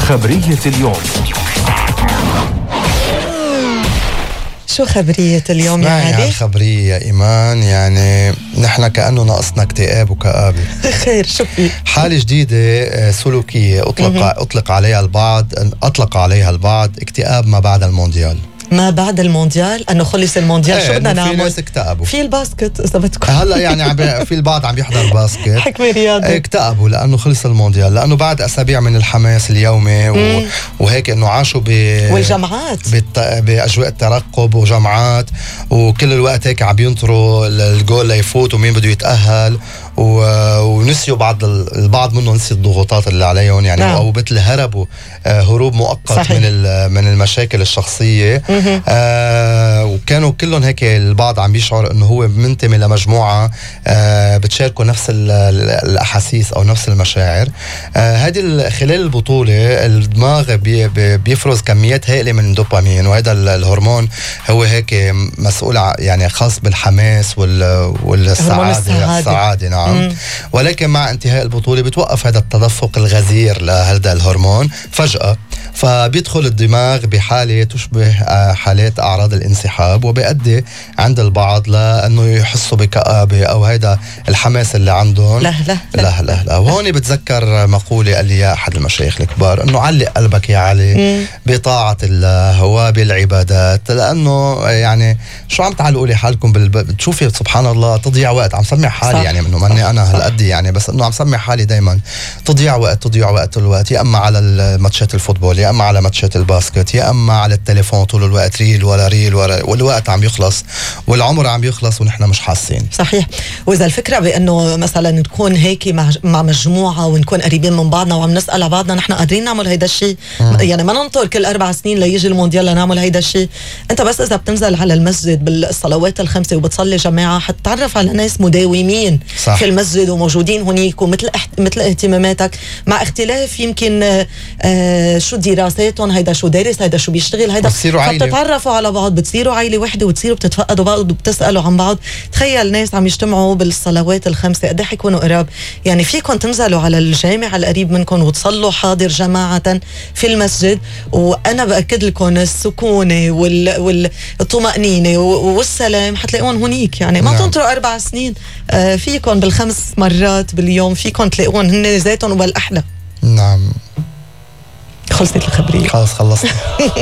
خبرية اليوم. شو خبرية اليوم يا علي؟ الخبرية يا إيمان، يعني نحن كأنه ناقصنا اكتئاب وكآبة. خير، شو في؟ حالة جديدة سلوكية أطلق عليها البعض اكتئاب ما بعد المونديال. ما بعد المونديال؟ انه خلص المونديال شو بدنا نعمل؟ في ناس اكتئبوا. في الباسكت اذا بدكم هلا يعني في البعض عم يحضر باسكت حكمة رياضي. اكتئبوا لانه خلص المونديال، لانه بعد اسابيع من الحماس اليومي وهيك انه عاشوا والجامعات باجواء الترقب وجامعات، وكل الوقت هيك عم ينطروا الجول ليفوت ومين بده يتاهل، ونسيوا البعض منهم نسي الضغوطات اللي عليهم يعني. نعم. او مثل هربوا هروب مؤقت. صحيح. من المشاكل الشخصيه. وكانوا كلهم هيك البعض عم بيشعر انه هو منتمي لمجموعه بتشاركوا نفس الاحاسيس او نفس المشاعر. هذه خلال البطوله الدماغ بيفرز كميات هائله من الدوبامين، وهذا الهرمون هو هيك مسؤول يعني خاص بالحماس والسعاده. نعم. ولكن مع انتهاء البطوله بتوقف هذا التدفق الغزير لهذا الهرمون فجأة، فبيدخل الدماغ بحالة تشبه حالات أعراض الانسحاب، وبيؤدي عند البعض لأنه يحسوا بكآبة أو هيدا الحماس اللي عندهم. لا. وهون بتذكر مقولة قال لي أحد المشايخ الكبار إنه علق قلبك يا علي بطاعة الله وبالعبادات، لأنه يعني شو عم تعلقوا لي حالكم بتشوفي سبحان الله تضيع وقت. عم سمع حالي يعني منه ماني أنا هالقد يعني، بس إنه عم سمع حالي دايما تضيع وقت الوقت، يا أما على الماتشات الفوتبول، يا اما على ماتشات الباسكت، يا اما على التليفون طول الوقت، ريل والوقت عم يخلص والعمر عم يخلص ونحن مش حاسين. صحيح. واذا الفكره بانه مثلا نكون هيك مع مجموعه ونكون قريبين من بعضنا وعم نسال على بعضنا، نحن قادرين نعمل هيدا الشيء يعني، ما ننطر كل 4 سنين ليجي المونديال لنعمل هيدا الشيء. انت بس اذا بتنزل على المسجد بالصلوات الخمسه وبتصلي جماعه حتتعرف على ناس مداومين. صح. في المسجد وموجودين هنيك ومثل اهتماماتك، مع اختلاف يمكن شو دراساتهم، هيدا شو دارس، هيدا شو بيشتغل، هيدا فبتتعرفوا على بعض، بتصيروا عائله وحده وتصيروا بتتفقدوا بعض وبتسالوا عن بعض. تخيل ناس عم يجتمعوا بالصلوات الخمسه قد ايه حيكونوا قراب. يعني فيكم تنزلوا على الجامع القريب منكم وتصلوا حاضر جماعه في المسجد، وانا باكد لكم السكونه والطمانينه والسلام حتلاقون هنيك يعني. ما تنطروا 4 سنين، فيكم بال5 مرات باليوم فيكم تلاقون هن ذاتهم وبالاحلى. نعم. خلصت الخبرية. خلصنا.